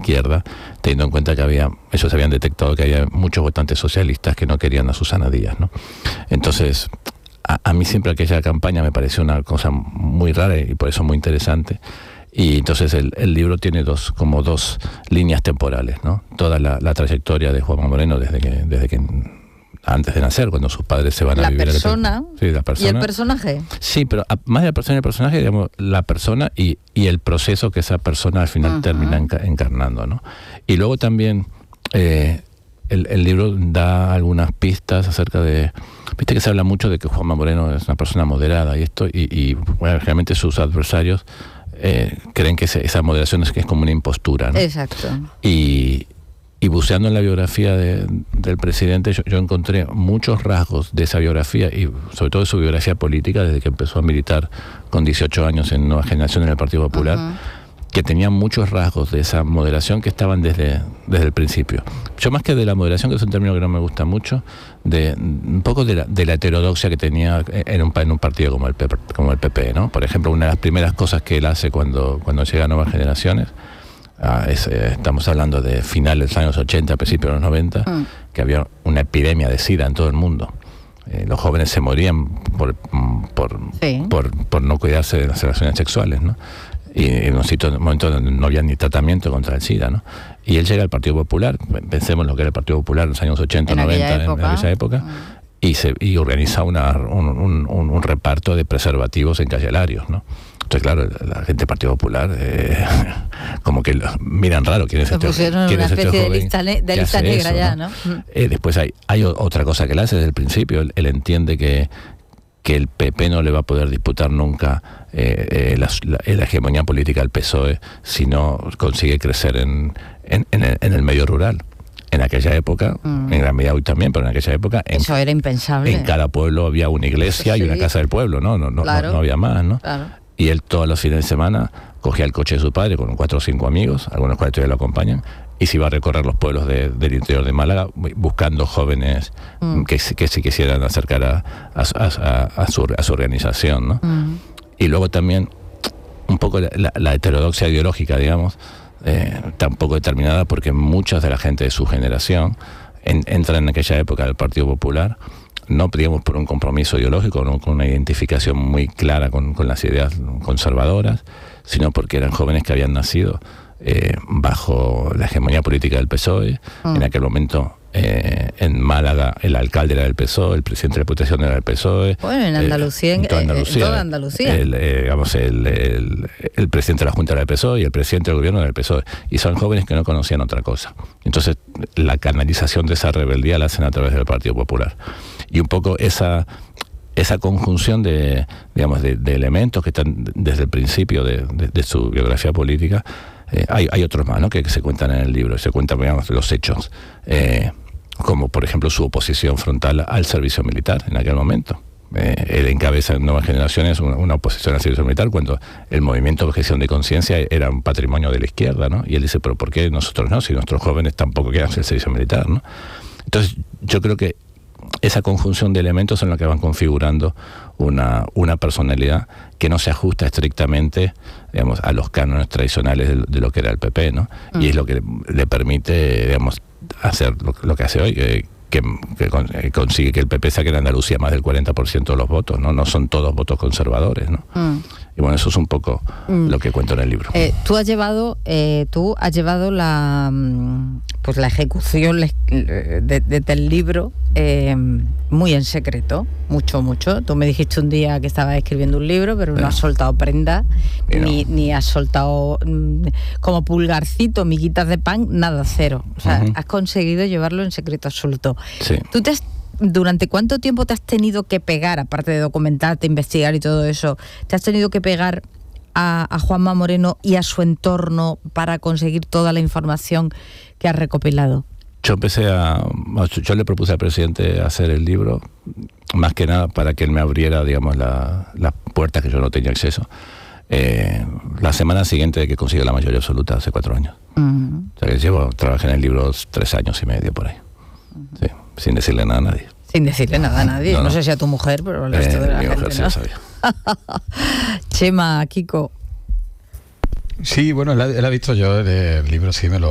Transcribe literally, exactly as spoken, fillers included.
izquierda, teniendo en cuenta que había, ellos habían detectado que había muchos votantes socialistas que no querían a Susana Díaz, ¿no? Entonces, a, a mí siempre aquella campaña me pareció una cosa muy rara y por eso muy interesante. Y entonces el, el libro tiene dos, como dos líneas temporales, ¿no? Toda la, la trayectoria de Juanma Moreno desde que, desde que antes de nacer, cuando sus padres se van a la vivir. Persona, sí, la persona. ¿Y el personaje? Sí, pero a, más de la persona y el personaje, digamos, la persona y, y el proceso que esa persona al final uh-huh. termina enca- encarnando, ¿no? Y luego también eh, el, el libro da algunas pistas acerca de... Viste que se habla mucho de que Juanma Moreno es una persona moderada y esto, y, y bueno, realmente sus adversarios Eh, creen que ese, esa moderación es que es como una impostura, ¿no? Exacto. Y, y buceando en la biografía de, del presidente, yo, yo encontré muchos rasgos de esa biografía y sobre todo de su biografía política desde que empezó a militar con dieciocho años en Nueva Generación en el Partido Popular, uh-huh. que tenían muchos rasgos de esa moderación que estaban desde, desde el principio. Yo más que de la moderación, que es un término que no me gusta mucho, de un poco de la, de la heterodoxia que tenía en un, en un partido como el, P P, como el P P, ¿no? Por ejemplo, una de las primeras cosas que él hace cuando, cuando llega a Nuevas Generaciones, ah, es, eh, estamos hablando de finales de los años ochenta, principios de los noventa, mm. que había una epidemia de SIDA en todo el mundo. Eh, los jóvenes se morían por, por, sí. por, por no cuidarse de las relaciones sexuales, ¿no? Y en un sitio, en un momento donde no había ni tratamiento contra el SIDA, ¿no? Y él llega al Partido Popular, pensemos lo que era el Partido Popular en los años ochenta, noventa, en aquella época, mm. y, se, y organiza una, un, un, un, un reparto de preservativos en Calle Larios, ¿no? Entonces, claro, la gente del Partido Popular, eh, como que miran raro quién es este, quién una es este especie joven de lista, ne- de lista negra eso, ya, ¿no? ¿no? Eh, después hay, hay otra cosa que él hace desde el principio, él, él entiende que que el P P no le va a poder disputar nunca eh, eh, la, la, la hegemonía política del P S O E si no consigue crecer en, en, en, el, en el medio rural. En aquella época, mm. en gran medida hoy también, pero en aquella época... En, Eso era impensable. En cada pueblo había una iglesia sí. y una casa del pueblo, ¿no? No, no, claro. no, no había más, ¿no? Claro. Y él todos los fines de semana cogía el coche de su padre con cuatro o cinco amigos, algunos cuales todavía lo acompañan, y se iba a recorrer los pueblos de, del interior de Málaga buscando jóvenes mm. que, que se quisieran acercar a, a, a, a, su, a su organización, ¿no? Mm. Y luego también un poco la, la, la heterodoxia ideológica, digamos, eh, está un poco determinada porque mucha de la gente de su generación en, entran en aquella época del Partido Popular, no digamos por un compromiso ideológico, no con una identificación muy clara con, con las ideas conservadoras, sino porque eran jóvenes que habían nacido Eh, bajo la hegemonía política del P S O E. Mm. En aquel momento eh, en Málaga el alcalde era del P S O E, el presidente de la Diputación era del P S O E. Bueno, en Andalucía, eh, en toda Andalucía, en toda Andalucía. El, eh, digamos, el, el, el presidente de la Junta era del P S O E y el presidente del gobierno era del P S O E. Y son jóvenes que no conocían otra cosa. Entonces la canalización de esa rebeldía la hacen a través del Partido Popular. Y un poco esa... esa conjunción de, digamos, de, de elementos que están desde el principio de, de, de su biografía política. Eh, hay, hay otros más, ¿no? que, que se cuentan en el libro, se cuentan, digamos, los hechos, eh, como por ejemplo su oposición frontal al servicio militar en aquel momento. Eh, él encabeza en Nuevas Generaciones una, una oposición al servicio militar cuando el movimiento de objeción de conciencia era un patrimonio de la izquierda, ¿no? Y él dice, pero ¿por qué nosotros no? Si nuestros jóvenes tampoco quieren hacer el servicio militar, ¿no? Entonces yo creo que esa conjunción de elementos son los que van configurando una, una personalidad que no se ajusta estrictamente, digamos, a los cánones tradicionales de, de lo que era el P P, ¿no? Mm. Y es lo que le, le permite, digamos, hacer lo, lo que hace hoy, que, que, que consigue que el P P saque en Andalucía más del cuarenta por ciento de los votos, ¿no? No son todos votos conservadores, ¿no? Mm. Y bueno, eso es un poco mm. lo que cuento en el libro. Eh, tú has llevado, eh, tú has llevado la, pues la ejecución de, de, de, del libro eh, muy en secreto, mucho, mucho. Tú me dijiste un día que estabas escribiendo un libro, pero no, no has soltado prenda, no. ni, ni has soltado mm, como pulgarcito, miguitas de pan, nada, cero. O sea, uh-huh. has conseguido llevarlo en secreto absoluto. Sí. Tú te has ¿Durante cuánto tiempo te has tenido que pegar, aparte de documentarte, investigar y todo eso, te has tenido que pegar a, a Juanma Moreno y a su entorno para conseguir toda la información que has recopilado? Yo empecé a... Yo le propuse al presidente hacer el libro, más que nada para que él me abriera, digamos, las la puertas que yo no tenía acceso. Eh, la semana siguiente de que consigue la mayoría absoluta, hace cuatro años. Uh-huh. O sea que llevo, trabajé en el libro tres años y medio por ahí. Uh-huh. Sí, sin decirle nada a nadie. Sin decirle nada a nadie. No, no. no sé si a tu mujer, pero el resto eh, de la mi gente, mujer, ¿no? Sí, sabía. Chema, Kiko. Sí, bueno, él ha, él ha visto yo el libro, sí, me lo,